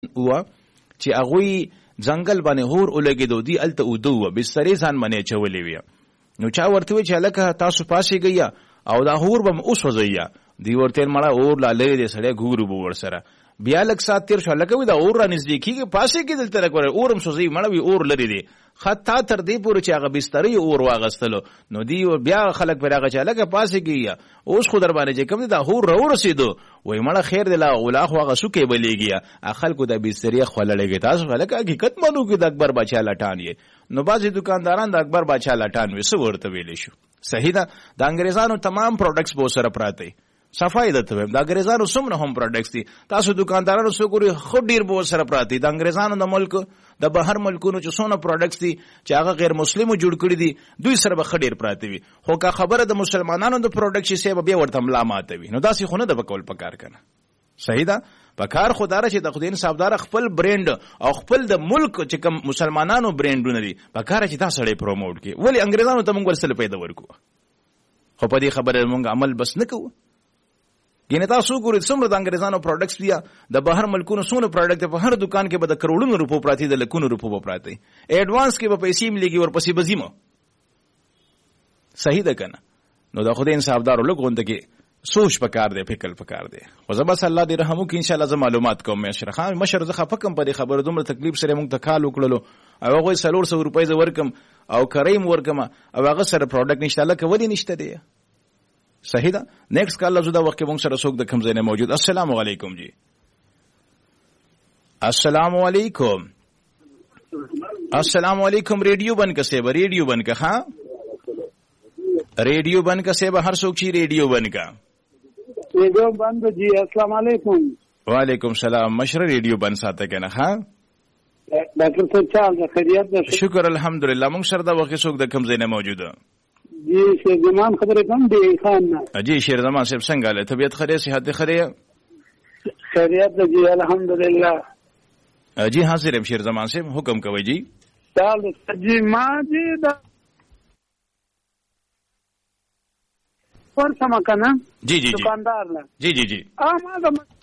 و چې هغوی ځنګل باندې هور ولګېدو دي هلته اوده وه بسترې ځان باندې اچولې وې نو چا ورته وویل چې هلکه تاسو پاڅېږئ او دا هور به م وسوځئ دوی ورته ویل مړه اور لا لرې دی سړی ګورو به ورسره بیا لږ ساعت تېر شو هلکه وایي دا اور را نږدې کېږي پاڅېږي دلته لږ اور هم سوځوي مړه وي اور لرې دی حتی تر دې پورې چې هغه بسترې اور واغېستلو نو دوی بیا خلک پرې هغه چې هلکه پاڅېږي اوس خو در باندې چې کوم دی دا هور راورسېدو وایي مړه خیر دی لا خو هغه سوکې بلېږي خلکو دا بسترې خوړلې تاسو هلکه حقیقت منو کې د اکبر باچا لټان یې نو بعضې دکانداران د اکبر باچا لټان وي څه ورته ویلی شو صحیح ده د انګریزانو تمام پروډکټس به ورسره پراته صفای ده ته د انګریزانو څومره هم پروډکټس دي تاسو دکاندارانو څو ګورئ خو ډېر به ورسره پراته دي د انګریزانو د ملک د بهر ملکونو چې څونه پروډکټس دي چې هغه غیر مسلمو جوړ کړي دي دوی سره به ښه ډېر پراته وي خو که خبره د مسلمانانو د پروډکټ شي به بیا ورته ملا ماتوي نو داسې خو نه ده به کول پکار که نه صحیح ده پکار خو داره چې د خدای انصافداره خپل برینډ او خپل د ملک چې کوم مسلمانانو برینډونه دي پکاره چې دا سړی پروموټ کړي ولې انګریزانو ته موږ ورسره پیدا ورکوو خو په دې خبره موږ عمل بس نه کوو یعنې تاسو ګورئ څومره د انګریزانو پروډکټس دي د بهر ملکونو څونه پروډکټ په هر دکان کې به د کروڑونو روپو پراته د لکونو روپو به پراته ایډوانس کې به پیسې ملېږي ورپسې به ځي صحیح ده که نه نو د خدای انصافدارو لږ غونده کې سوچ پکار دی فکر پکار دی خو زه بس الله دې رحم وکړي انشاءالله زه معلومات کوم اشرف خان مشر زه خفه کم په دې خبره دومره تکلیف سره موږ ته کال وکړلو او هغوی 400 روپۍ زه ورکم او کریم ورکم او هغه سره پروډکټ نشته هلکه ولې نشته دی صحیح ده نیکسٹ کال لزو دا وخت کې موږ سره څوک د کوم ځای نه موجود السلام علیکم جی السلام علیکم السلام علیکم ریڈیو بند کا سیبا ریڈیو بند کا ہاں ریڈیو بند کا سیبا ہر سوک چی ریڈیو بند کا ریڈیو بند جی السلام علیکم وعلیکم السلام مشر ریڈیو بند ساته کنه ها ډاکټر صاحب چا خیریت ده شکر الحمدلله موږ سره دا وخت څوک د کوم ځای نه موجوده جی شیر زمان خبرې کوم دی خان نه جی شیر زمان صاحب څنګه له طبیعت خره صحت خره خیریت ده جی الحمدلله جی حاضر هم شیر زمان صاحب حکم کوي جی چال جی ما جی دا پر سما کنه جی جی دکاندار نه جی جی جی ما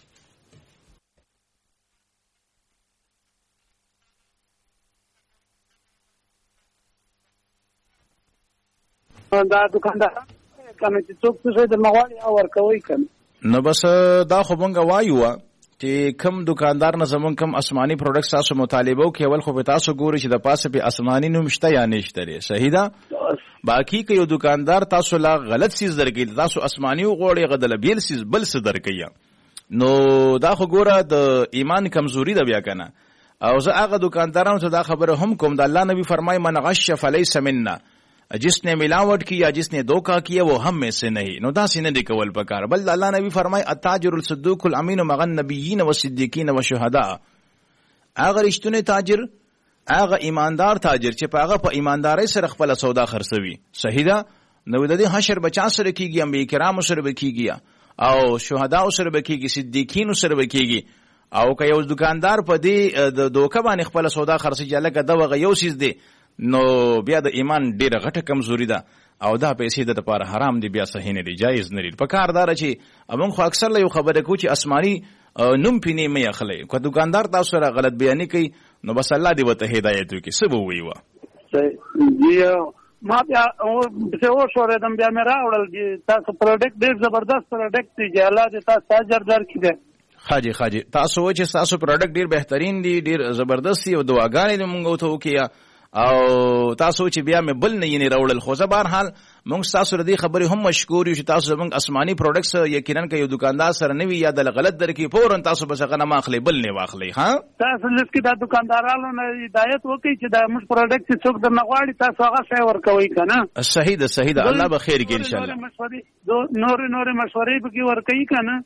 دا دکاندار کنه چې څوک څه د مغواړي او ورکوي کنه نو بس دا خو مونږ وایو چې کم دکاندار نه زمون کم آسماني پروډکټس تاسو مطالبه وکړي اول خو به تاسو ګورئ چې د پاسه په آسماني نوم شته یا نشته لري صحیح ده باقي که یو دکاندار تاسو لا غلط سیز درکړي تاسو آسماني وغوړي غدل بیل سیز بل څه درکړي نو دا خو ګوره د ایمان کمزوري ده بیا کنه او زه هغه دکاندارانو ته دا خبره هم کوم د الله نبی فرمای من غش فلیس منا جس نے ملاوٹ کی یا جس نے دھوکہ کیا وہ ہم میں سے نہیں نو داسې نه دی کول پکار بل اللہ نبی فرمای التاجر الصدوق الامین مع النبیین والصدیقین والشهداء هغه رښتونی تاجر هغه ایماندار تاجر چې په هغه په ایماندارۍ سره خپل سودا خرڅوي صحیح ده نو د دې حشر بچا سره کیږي انبیاء کرام سره کیږي او شهدا سره کیږي صدیقین سره کیږي او که یو دکاندار په دې د دوکه باندې خپل سودا خرڅي لکه دغه یو سیز دی نو بیا د ایمان ډیره غټه کمزوري ده او دا پیسې د لپاره حرام دي بیا صحیح نه دي جایز نه دي په کار دار چې موږ خو اکثر له یو خبره کوو چې آسماني نوم پینې مې اخلي که دکاندار تاسو سره غلط بیانې کوي نو بس الله دې ورته هدایت وکړي څه به ووایي جی ما بیا څه وشورېدم بیا مې راوړل تاسو پروډکټ ډېر زبردست پروډکټ دی چې الله دې تاسو اجر درکړي حاجي تاسو وایئ چې تاسو پروډکټ ډېر بهترین دی ډېر زبردست دی او دعاګانې دې مونږ ورته وکړي او تاسو چې بیا مې بل نه یې راوړل خو زه بهرحال موږ تاسو ردی خبرې هم مشکور یو چې تاسو زموږ آسماني پروډکټس یقینا که یو دکاندار سره نه وي یا د غلط درکې فورا تاسو بس هغه نه ماخلي بل نه واخلي ها تاسو لکه دا دکاندارانو نه هدایت وکړي چې دا موږ پروډکټ څوک درنه غواړي تاسو هغه شی ورکوي کنه صحیح ده الله به خیر کړي ان شاء الله نور مشورې به کې ورکوي کنه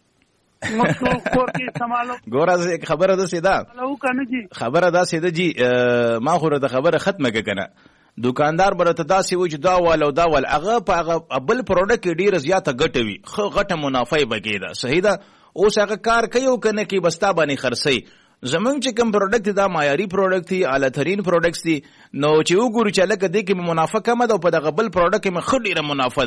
ګوره خبره ده سیده خبره ده سیده جی ما خو د خبره ختمه کنه دکاندار برته داسې و چې دا وال او دا وال هغه په هغه بل پروډکټ ډیره زیاته ګټه وي خو غټه منافع بګی ده صحیح ده اوس هغه کار کوي او کنه کې بستا باندې خرڅي زمونږ چې کوم پروډکټ دا معیاري پروډکټ دی اعلی ترین پروډکټس دي نو چې وګورو چې لکه دې کې منافع کم ده او په دغه بل پروډکټ کې ډیره منافع ده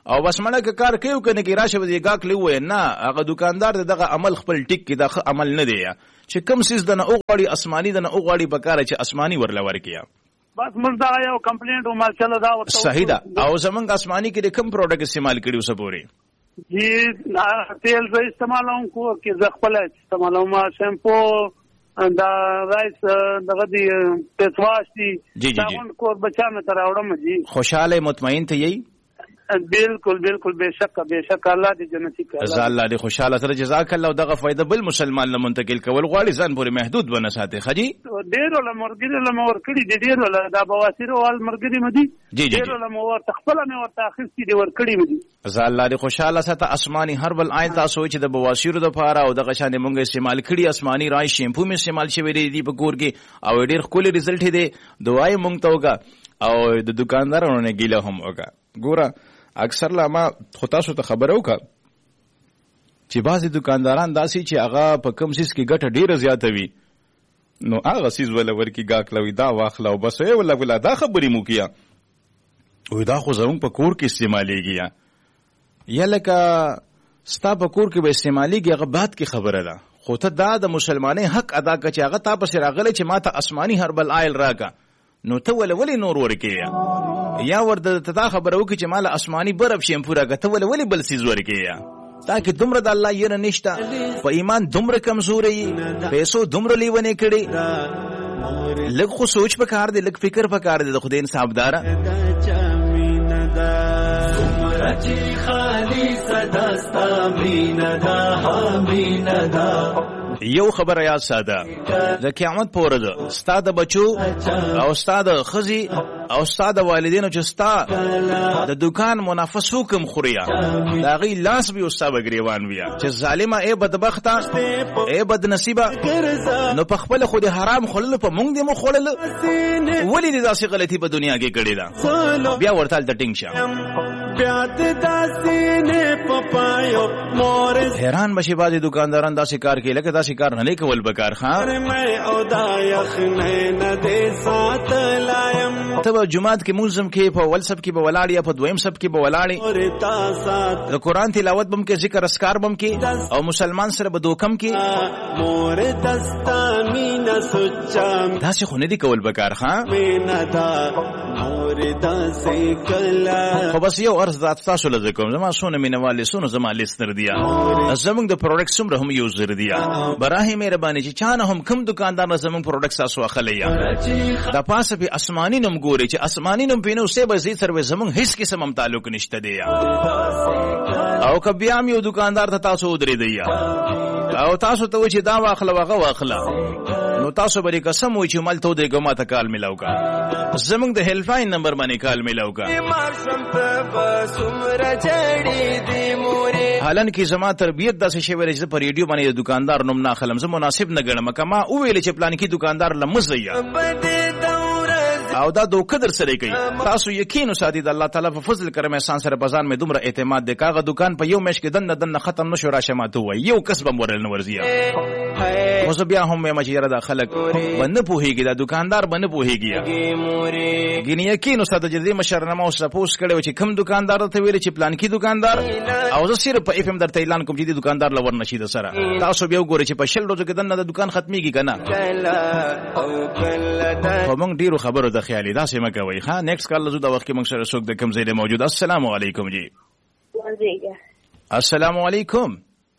او بس مړه کار کوي کنه کې راشه وځي گاک لوي نه هغه دکاندار دغه عمل خپل ټیک کې دغه عمل نه دی چې کم سیس دنه اوغړی اسماني دنه اوغړی بکاره چې اسماني ورلا ورکیا بس موږ دا یو کمپلینټ او ماشاءالله دا ورته صحیح ده او زمونږ اسماني کې کوم پروډکټ استعمال کړي اوسه پورې جی تیل زه استعمالوم کو کې زه خپل استعمالوم شیمپو دا رایس دغه دی فیس واش دی دا کور بچانه تر اورم جی خوشاله مطمئن ته یی بالکل بالکل بشک الله دې جنتی کړه زال الله دې خوشاله سره جزاک الله دغه فائدہ بل مسلمان له منتقل کول غواړي ځان پورې محدود ونه ساتي خجی ډیر ولا مرګری له مور کړي ډیر ولا دا بواسیر او مرګری مدي ډیر ولا مور تخپل مې ورته اخر دي ور کړي مدي زال الله دې خوشاله ساته اسماني هر بل آیت تاسو چې د بواسیر د پاره او دغه شان مونږ استعمال کړي اسماني رای شیمپو مې استعمال شوی دی په کور کې او ډیر خولي رزلټ دی دعای مونږ ته وکا او د دکاندارانو نه ګیله هم وکا ګوره اکثر لا ما خو تاسو ته خبر وکړه چې بعضې دکانداران داسې چې هغه په کم سیس کې ګټه ډېره زیاته وي نو هغه سیز ولا ورکي ګاک لوي دا واخله او بس ولا دا خبرې مو کیا وای دا خو زموږ په کور کې استعمالیږي یا لکه ستا په کور کې به استعمالیږي هغه بعد کې خبره ده خو ته دا د مسلمانۍ حق ادا کړه چې هغه تا پسې راغلی چې ما ته اسماني هربل آیل راکړه نو ته ولې نور ورکې یا ورته تا خبره وکړي چې مال اسماني برف شیمپو راکړه ته ولې بل سیز ورکې تاکي دومره د الله یې نشته په ایمان دومره کمزوري پیسو دومره لیونه کړي لږ خو سوچ پکار دی لږ فکر پکار دی د خدای انصافدار یو خبر یاد ساده د قیامت پورې ده ستا د بچو او ستا د خزي او ستا د والدینو چې ستا د دکان منافس حکم خوریا دا غي لاس به او ستا بګریوان بیا چې ظالمه ای بدبخته ای بد نصیبه نو په خپل خو د حرام خلل په مونږ دې مو خلل ولې دې داسې غلطي په دنیا کې کړې ده بیا ورته د ټینګ شه حیران بشي بعضې دکانداران داسې کار کوي لکه داسې کار نه کول بکار ښه ته به جومات کې مونځ هم کې په اول سب کې به ولاړ یا په دویم سب کې به ولاړې د قرآن تلاوت به هم کې ذکر اسکار به هم کې او مسلمان سره به دوکم کې داسې خو نه دي کول بکار ښه خو بس یو عرض ذات تاسو له کوم زما سونه مینوالې سونه زما لیستر دیا زمونږ د پروډکټ څومره هم یوزر دیا براه مهرباني چې چانه هم کم دکاندار نه زمونږ پروډکټ تاسو اخلیا د پاسه په اسماني نوم ګوري چې اسماني نوم پینو سه به زی سره زمونږ هیڅ قسم هم تعلق نشته دی او کبي هم یو دکاندار ته تاسو ودرې دی او تاسو ته چې دا واخله واغه واخله نو تاسو به قسم وای چې مال ته د ګما ته کال ملاو کا زمونږ د هیلپلاین نمبر باندې کال ملاو کا حالان کې زما تربیت داسې شوی چې په ریډیو باندې د دکاندار نوم نه خلم زه مناسب نه ګڼم کما او ویل چې پلان کې دکاندار لمزیا او دا دوکه در سره کوي تاسو یقین ساتي د الله تعالی په فضل کرم احسان سره بازار مې دومره اعتماد دی کاغه دکان په یو مېش کې دنه ختم نشو راشه ماته وای یو کسب مورل نه ورزیه خو بیا هم مې مچې را د خلک باندې پوهیږي دا دکاندار باندې پوهیږي ګینه یقین ساتي چې دې مشرنامه او سپوس کړو چې کوم دکاندار ته ویل چې پلان کې دکاندار او زه صرف په اف ام درته اعلان کوم چې دې دکاندار لور نشي د سره تاسو بیا وګورئ چې په شل ورځو کې دنه د دکان ختميږي کنه خو موږ ډیرو خبرو د خیالي دا سم کوي ها نیکسټ کال لزو د وخت کې موږ سره څوک د کم ځای موجود السلام علیکم جی السلام علیکم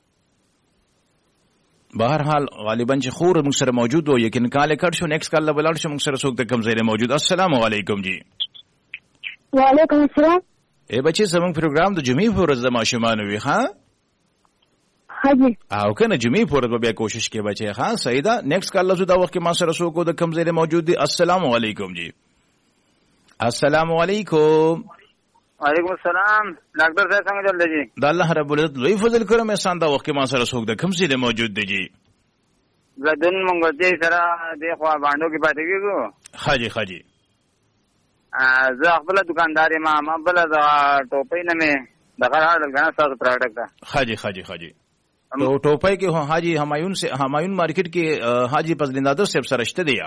بهرحال غالبا چې خور موږ سره موجود و یقین کال کړ شو نیکسټ کال بلل شو موږ سره څوک د کم ځای موجود السلام علیکم جی وعلیکم السلام ای بچی زموږ پروګرام د جمعې په ورځ د ماشومان وی ها حاجی او کنه جمعې په ورځ بیا کوشش کې بچي ها سیدا نیکسټ کال لزو د وخت کې ما سره څوک د کم ځای موجود دي السلام علیکم جی السلام علیکم وعلیکم السلام ډاکټر صاحب څنګه چل دی د الله رب العزت لوی فضل کرم احسان دا وخت کې ما سره څوک د کم ځای موجود دی جی زدن مونږ دې سره د خوا باندې کې پاتې کېږو حاجی حاجی زه خپل دکاندار ما بل د ټوپۍ نه مې دغه راړل غنا سره پروډکټ حاجی حاجی حاجی تو ټوپۍ کې حاجی همایون مارکیټ کې حاجی فضلنادر صاحب سره شته دی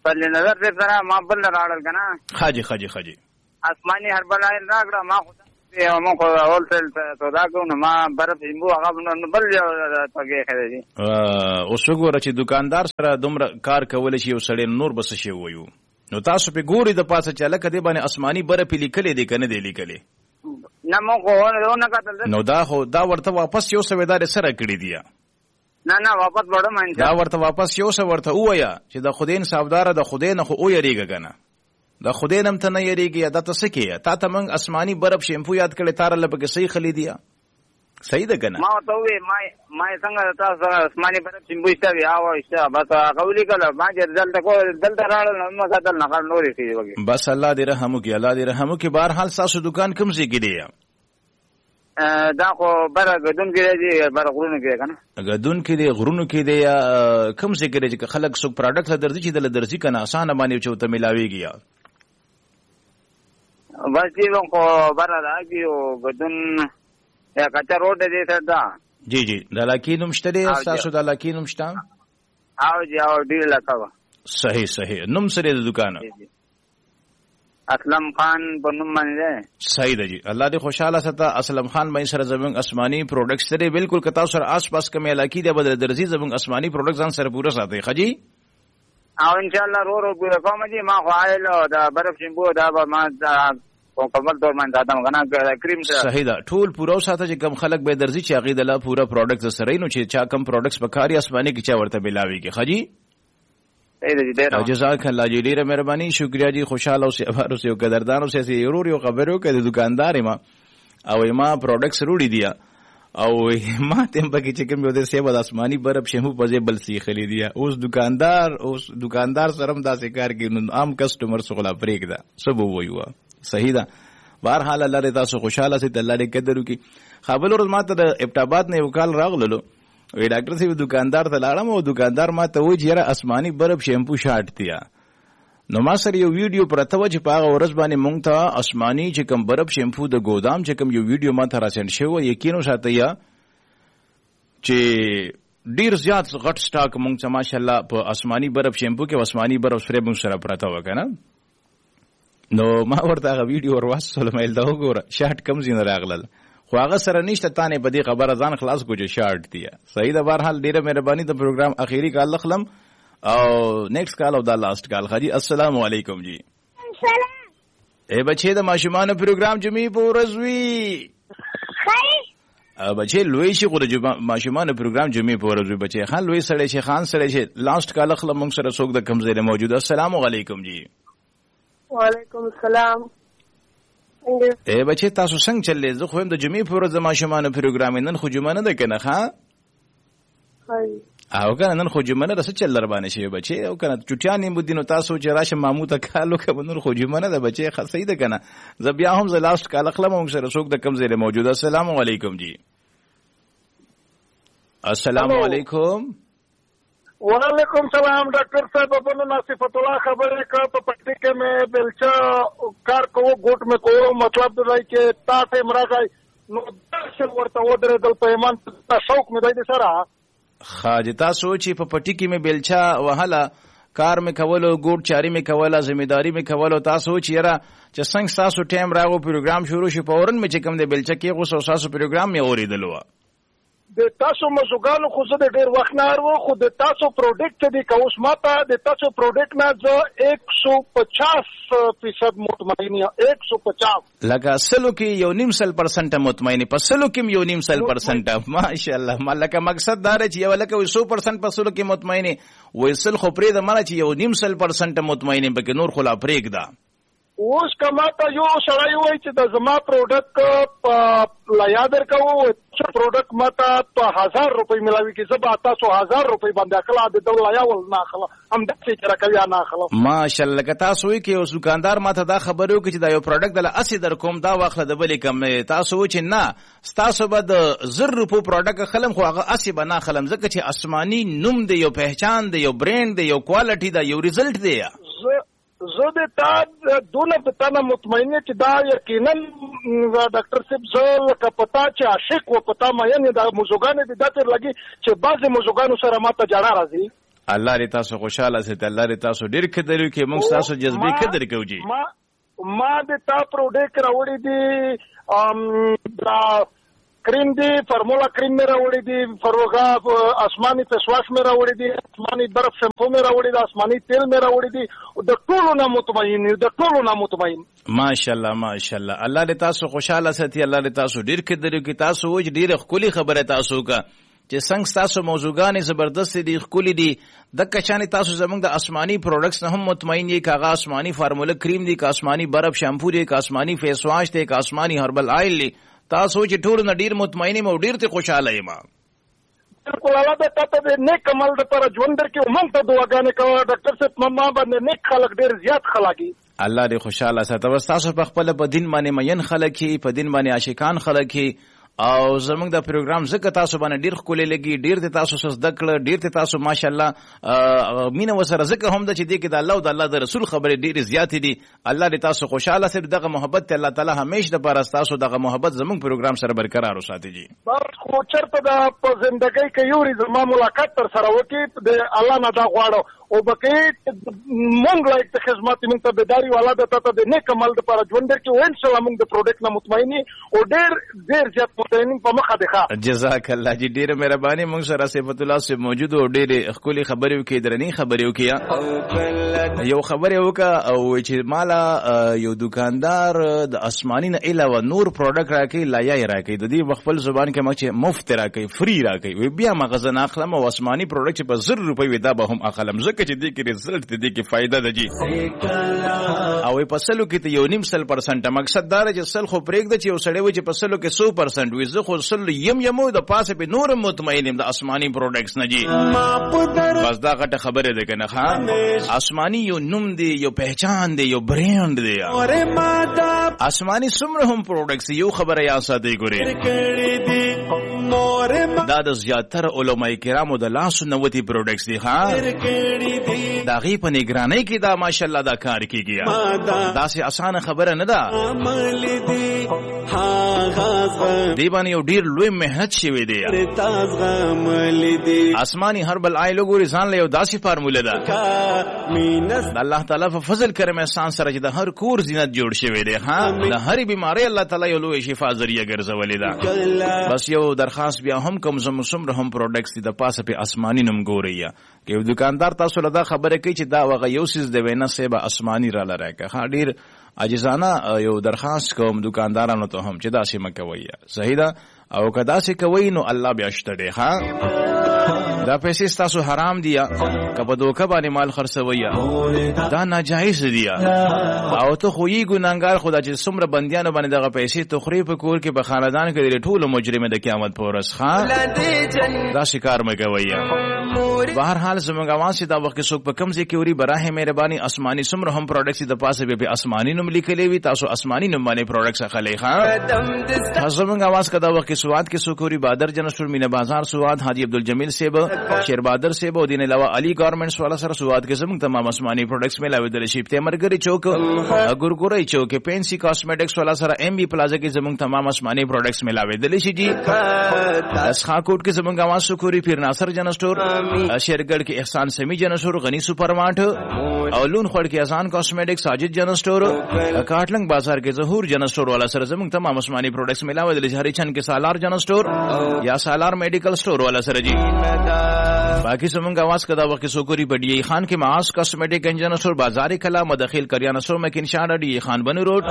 فضلنادر صاحب سره ما بل راړل غنا حاجی حاجی حاجی اسماني هربل راغړه ما مو خو اول سودا کو نو ما برف ایمبو هغه نو بل پګه خره دي اوس وګوره چې دکاندار سره دومره کار کول شي او سړی نور بس شي وایو نو تاسو په ګوري د پاسه چې لکه دې باندې آسماني برف لیکلې دي کنه دې لیکلې نه مو خو نه کتل نو دا ورته واپس یو سویدار سره کړی دی نه واپس وړم دا ورته واپس یو څه ورته وایا چې د خدین صاحبدار د خدین خو او یریګه کنه د خدین هم ته نه یریږي دا ته سکه تا ته موږ آسماني برف شیمپو یاد کړی تار لپاره صحیح خلی دی صحیح ده کنه ما ته وې ما څنګه تاسو آسماني برف شیمپو استوي او استه بس قولي کله ما رزلټ کو دلته راړل نو ما کتل نه کار نورې شي وګي بس الله دې رحم وکي الله دې رحم وکي بهر حال تاسو دکان کوم ځای کې دی دا خو بره غدون کې دی بره غرونو کې کنه غدون کې دی غرونو کې دی یا کوم څه کې چې خلک څوک پروډکټ درځي چې د درځي کنه اسانه باندې چوته ملاويږي یا بس یو خو بره راځي او غدون یا کچا روډ دی سره دا جی د لاکینو مشته دی تاسو د لاکینو مشته او جی او ډیر لکه صحیح نوم سره د دکان اسلم خان په نوم باندې صحیح ده جی الله دې خوشاله ستا اسلم خان باندې سره زمونږ آسماني پروډکټس سره بالکل کتا سره آس پاس کومه علاقې دی بدل درځي زمونږ آسماني پروډکټس ځان سره پورا ساتي خجی او ان شاء الله رو پورا کوم جی ما خو آیل دا برف شیمپو دا ما کومل تور باندې ادم غنا کریم سره صحیح ده ټول پورا ساته چې کم خلک به درځي چې هغه د لا پورا پروډکټس سره نو چې چا کم پروډکټس په کاری آسماني کې چا ورته بلاويږي خجی جزاک الله جی ډیره مهرباني شکریا جی خوشاله اوسئ ابار اوسئ قدردان اوسئ سی ضرور یو خبرو کې د دکاندار ما او ما پروډکټس روړي دي او ما تم پکې چې کوم یو د سیب د آسماني برف شیمپو په ځای بل سی خلی دي اوس دکاندار سره هم داسې کار کوي نو عام کسٹمر سره خلا پریک ده سب وایو صحیح ده بهر حال الله دې تاسو خوشاله سي الله دې قدر وکي خپل ورځ ماته د ابتابات نه وکال راغللو وی ډاکټر سی دکاندار ته لاړم او دکاندار ما ته و چې یاره آسماني برف شیمپو شارټ دیا نو ما سره یو ویډیو پرته و چې په هغه ورځ باندې مونږ ته آسماني چې کوم برف شیمپو د ګودام چې کوم یو ویډیو ما ته راسند شوی یقینو ساته یا چې ډیر زیات غټ سٹاک مونږ ته ماشاءالله په آسماني برف شیمپو کې آسماني برف سره مونږ سره پرته و کنه نو ما ورته هغه ویډیو ورواستل مې دا وګوره شارټ کم زین راغلل خو هغه سره نشته تانه په دې خبره ځان خلاص کو چې شارټ دی صحیح ده بهر حال ډیره مهرباني د پروګرام اخیری کال خلم او نیکسٹ کال او دا لاست کال خاجي السلام علیکم جی سلام اے بچې د ماشومان پروګرام جمعې پورزوي خای بچې لوی شي غو د ماشومان پروګرام جمعې پورزوي بچې خان لوی سړی شي خان سړی شي لاست کال خلم موږ سره څوک د کمزوري موجود السلام علیکم جی وعلیکم السلام اے بچې تاسو څنګه چلې زه خو هم د جمعې پورې د ماشومان پروګرام نن خو جمعه نه ده کنه ها او کنه نن خو جمعه نه رسې چل در باندې شي بچې او کنه چټیان نیم دینو تاسو چې راشه مامو ته کالو کوم نن خو جمعه نه ده بچې خاصې ده کنه ز بیا هم ز لاست کال خلم هم سره څوک د کم زیره موجود السلام علیکم جی السلام علیکم وعلیکم سلام ډاکټر صاحب په نصیفت الله خبره کا په پټی کې مې بلچا کار کو ګوټ مې کو مطلب دی چې تاسو مرغای نو درشل ورته ودرې دل په ایمان شوق مې دی سره خاج تاسو چې په پټی کې مې بلچا وهله کار مې کولو ګوټ چاري مې کوله ځمېداري مې کولو تاسو چې یاره چې څنګه تاسو ټایم راغو پروګرام شروع شي په اورن مې چې کوم دی بلچا کې غوسه تاسو پروګرام مې اوریدلو د تاسو مزګانو خو زه د ډیر وخت نه ورو خو د تاسو پروډکټ دی که اوس ماته د تاسو پروډکټ نه زه 150% مطمئن یم 150 لکه سلو کې یو نیم سل پرسنټ مطمئن په سلو کې یو نیم سل پرسنټ ماشاءالله مالکه مقصد دا چې یو لکه 100% په سلو کې مطمئن وي سل خو پرې د مانه چې یو نیم سل پرسنټ مطمئن به نور خلا پرېګ دا اوس کماته یو سړی وای چې د زما پروډکټ په لیادر کوو چې پروډکټ ماته په 1000 روپۍ ملاوي کې زبا تاسو 1000 روپۍ باندې اخلا د دول یا ول نه اخلا هم د څه کرا کوي نه اخلا ماشاءالله که تاسو وی کې اوس دکاندار ماته دا خبرو کې چې دا یو پروډکټ د 80 در کوم دا واخله د بلې کم تاسو چې نه تاسو به د 1000 روپو پروډکټ خلم خو هغه 80 بنا خلم ځکه چې آسماني نوم دی یو پہچان دی یو برانډ دی یو کوالټي دی یو ریزلټ دی زه د تا دونه په تانه مطمئنه چې دا یقینا ډاکټر صاحب زه لکه پتا چې عاشق و پتا مې نه دا موزګان دي دته لګي چې بعضې موزګانو سره ماته جړه راځي الله دې تاسو خوشاله سي الله دې تاسو ډیر قدر کوي موږ تاسو جذبي قدر کوو جی ما د تا پروډکټ راوړی دی دا کریم دی فارمولا کریم مې راوړی دی فروغا آسماني فیس واش مې راوړی دی آسماني برف شیمپو مې راوړی دی آسماني تیل مې راوړی دی د ټولو نه مطمئن ماشاءالله ماشاءالله الله دې تاسو خوشاله ساتي الله دې تاسو ډیر کډرو کې تاسو وځ ډیر خولي خبره تاسو کا چې څنګه تاسو موضوعګانې زبردست دي خولي دي د کچانې تاسو زمونږ د آسماني پروډکټس نه هم مطمئن یې کاغه آسماني فارمولا کریم دی کا آسماني برف شیمپو دی کا آسماني فیس واش دی کا آسماني هربل آیل دی تاسو چې ټول نه ډیر مطمئن مو ډیر ته خوشاله یم بالکل الله دې تاسو دې نیک عمل لپاره ژوند درکې ومن ته دعاګانې کوه ډاکټر صاحب ما باندې نیک خلک ډیر زیات خلګي الله دې خوشاله ساته بس تاسو په خپل په دین باندې مین خلک په دین باندې عاشقان خلک او زمونږ د پروګرام زکه تاسو باندې ډیر خولې لګي ډیر ته تاسو سس دکړه ډیر ته تاسو ماشاءالله مینه وسره زکه هم د چې دی کې د الله او د الله د رسول خبره ډیر زیات دي الله دې تاسو خوشاله سي دغه محبت ته الله تعالی همیشه د پر تاسو دغه محبت زمونږ پروګرام سره برقرار وساتي جی بس خو چرته د ژوندۍ کې یو ری زما ملاقات تر سره وکي د الله نه دا غواړو او بقې مونږ لایک ته خدمت مونږ ته بداري والا د تاسو د نیک عمل لپاره ژوند درکې وین سلام مونږ د پروډکټ نه مطمئنی او ډیر زیات مطمئن په مخه ده جزاک الله جی ډیر مهرباني مونږ سره صفت الله سے موجود او ډیر خولي خبرې وکي درني خبرې وکي یو خبرې وکا او چې مالا یو دکاندار د آسماني نه علاوه نور پروډکټ راکې لایا راکې د دې خپل زبان کې مچ مفت راکې فری راکې بیا مغزن اخلم او آسماني پروډکټ په 100 روپۍ ودا به هم اخلم زکه چې دې کې رزلټ دې کې فائدہ ده جی او په سلو کې ته یو نیم سل پرسنټ مقصد دا چې سل خو پرېږده چې یو سړی و چې په سلو کې 100% وي زه خو سل یمو د پاسه په نور مطمئن د آسماني پروډکټس نه جی بس دا غټه خبره ده کنه ها آسماني یو نوم دی یو پہچان دی یو برانډ دی آسماني څومره هم پروډکټس یو خبره یا ساتي ګوري دا د زیاتره علماء کرامو د لاسو نوتی پروډکټس دي ها دا غي په نگرانی کې دا ماشاءالله دا کار کیږي دا سي اسانه خبره نه ده دی باندې یو ډیر لوی مهنت شوی دی آسماني هربل آیل وګوري ځان له یو داسي فارموله ده الله تعالی په فضل کرم احسان سره چې د هر کور زینت جوړ شوی دی ها د هر بیماری الله تعالی یو لوی شفا ذریعہ ګرځولې ده بس یو درخواست بیا هم کوم زموږ هم پروډکټس دي د پاسه په آسماني نوم ګوري کې یو دکاندار تاسو له دا خبره کوي چې دا وغه یو سیس د وینا سبا آسماني را لراکه ها ډیر عاجزانه یو درخواست کوم دکاندارانو ته هم چې دا شی مکوي صحیح ده او کدا سي کوي نو الله بیا شته دی ها دا پیسې تاسو حرام دي کبه دوکه باندې مال خرڅوي دا ناجایز دي او ته خو یې ګناګار خدا چې څومره بنديانو باندې دغه پیسې تخریب کول کې په خاندان کې ټول مجرم د قیامت پر ورځ خان دا شکار مګوي بهر حال زموږ اواز دا وخت څوک په کمزې کې وری براه مهرباني آسماني څومره هم پروډکټس د پاسه به آسماني نوم لیکلې وي تاسو آسماني نوم باندې پروډکټس اخلي ښا زموږ اواز کدا وخت سواد کې سوکوري بادر جنسور مینه بازار سواد حاجی عبدالجمیل صاحب شیر بادر صاحب او دین علاوه علی گارمنټس والا سره سواد کې زموږ تمام آسماني پروډکټس ملاوي د شیپ ته مرګري چوک ګورګوري چوک پینسي کاسمیټکس والا سره ام بي پلازا کې زموږ تمام آسماني پروډکټس ملاوي د شي جی اسخا کوټ کې زموږ اواز سوکوري پیر ناصر جنسټور شیرګړ کې احسان سمی جنسټور غنی سپر مارټ او لون خړ کې احسان کاسمیټکس ساجد جنسټور کاټلنګ بازار کې ظهور جنسټور والا سره زموږ تمام آسماني پروډکټس ملاوي د هری چن کې سالار جنسټور یا سالار میډیکل سٹور والا سره جی باقی زمونږ आवाज کدا وخت سوکوري بډی خان کې معاص کاسمیټک انجن سٹور بازار کلا مدخل کریانه سٹور مکین شاړه ډی خان بنو روډ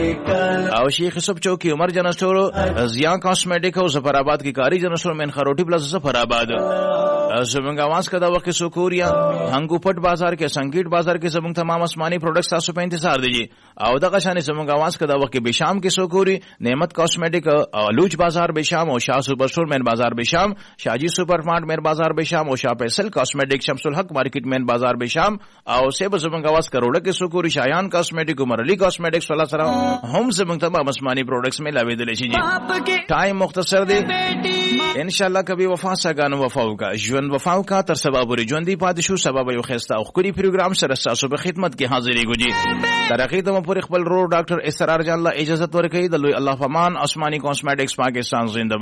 او شیخ سب چوکی عمر جن سٹور زیا کاسمیټک او ظفر آباد کی کاری جن سٹور من خروټی پلس ظفر آباد زمونږ आवाज کدا وخت سوکوریا هنګو پټ بازار کې سنگیټ بازار کې زمونږ تمام آسمانی پروډکټس تاسو په انتظار دي او دغه شان زمونږ आवाज کدا وخت بشام کې سوکوري نعمت کاسمیټک لوچ بازار بشام او شاه سپر سٹور مین بازار بشام شاجی سپر مارٹ مین بازار بشام او شاه فیصل کاسمیټک شمس الحق مارکیټ مین بازار بشام او سیب زمونږ आवाज کروڑه کې سوکوري شایان کاسمیټک عمر علی کاسمیټکس والا سره هم زمونږ تمام آسمانی پروډکټس ملاوي دي شي جی ټایم مختصر دی ان شاء الله کبھی وفا ساګانو وفاو کا ژوند وفاو کا تر سبب ورې ژوندۍ پاتې شو سبب یو خسته او خوري پروګرام سره تاسو په خدمت کې حاضرې ګوجي ترقی ته پر خپل رو ډاکټر اسرار جان الله اجازه ورکړي د لوی الله فمان آسمانی کاسمیټکس پاکستان زنده